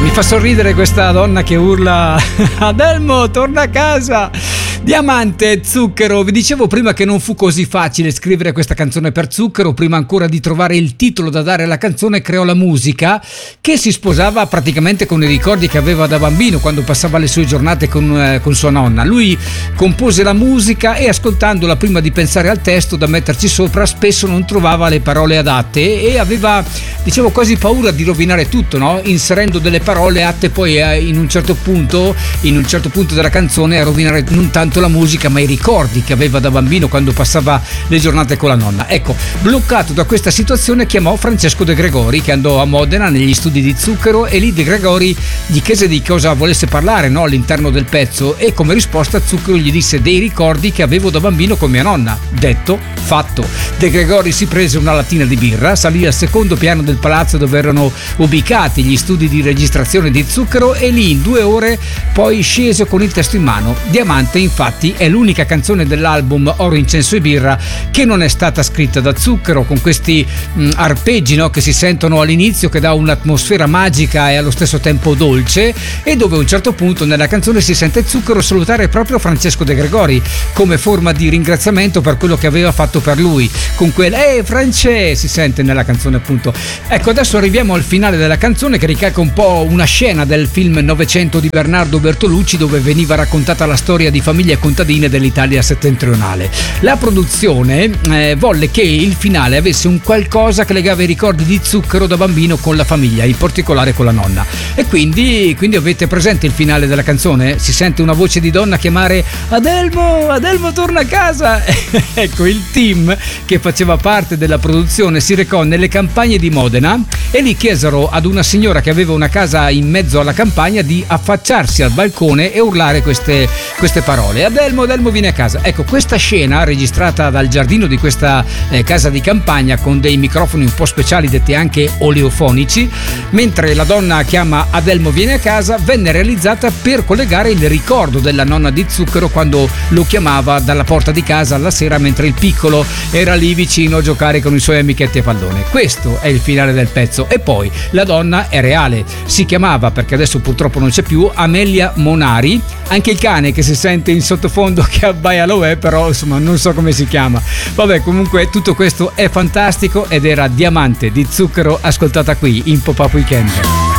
Mi fa sorridere questa donna che urla Adelmo, torna a casa. Diamante, Zucchero. Vi dicevo prima che non fu così facile scrivere questa canzone per Zucchero. Prima ancora di trovare il titolo da dare alla canzone, creò la musica che si sposava praticamente con i ricordi che aveva da bambino quando passava le sue giornate con sua nonna. Lui compose la musica e ascoltandola prima di pensare al testo da metterci sopra spesso non trovava le parole adatte e aveva, dicevo, quasi paura di rovinare tutto, no? Inserendo delle parole atte poi in un certo punto della canzone a rovinare non tanto la musica ma i ricordi che aveva da bambino quando passava le giornate con la nonna. Ecco, bloccato da questa situazione chiamò Francesco De Gregori, che andò a Modena negli studi di Zucchero, e lì De Gregori gli chiese di cosa volesse parlare, no, all'interno del pezzo, e come risposta Zucchero gli disse dei ricordi che avevo da bambino con mia nonna. Detto, fatto. De Gregori si prese una lattina di birra, salì al secondo piano del palazzo dove erano ubicati gli studi di registrazione di Zucchero e lì in 2 ore poi scese con il testo in mano. Diamante infatti è l'unica canzone dell'album Oro, Incenso e Birra che non è stata scritta da Zucchero, con questi arpeggi, no, che si sentono all'inizio, che dà un'atmosfera magica e allo stesso tempo dolce, e dove a un certo punto nella canzone si sente Zucchero salutare proprio Francesco De Gregori come forma di ringraziamento per quello che aveva fatto per lui, con quel France si sente nella canzone, appunto. Ecco, adesso arriviamo al finale della canzone, che ricalca un po' una scena del film Novecento di Bernardo Bertolucci, dove veniva raccontata la storia di famiglie contadine dell'Italia settentrionale. La produzione volle che il finale avesse un qualcosa che legava i ricordi di Zucchero da bambino con la famiglia, in particolare con la nonna, e quindi avete presente il finale della canzone? Si sente una voce di donna chiamare Adelmo torna a casa. Ecco, il team che faceva parte della produzione si recò nelle campagne di Modena e lì chiesero ad una signora che aveva una casa in mezzo alla campagna di affacciarsi al balcone e urlare queste parole: Adelmo vieni a casa. Ecco, questa scena registrata dal giardino di questa casa di campagna con dei microfoni un po' speciali detti anche oleofonici, mentre la donna chiama Adelmo vieni a casa, venne realizzata per collegare il ricordo della nonna di Zucchero quando lo chiamava dalla porta di casa alla sera mentre il piccolo era lì vicino a giocare con i suoi amichetti a pallone. Questo è il finale del pezzo. E poi la donna è reale, si chiamava, perché adesso purtroppo non c'è più, Amelia Monari. Anche il cane che si sente in sottofondo che abbaia lo è, però insomma non so come si chiama. Vabbè, comunque tutto questo è fantastico ed era Diamante di Zucchero, ascoltata qui in Pop-Up Weekend.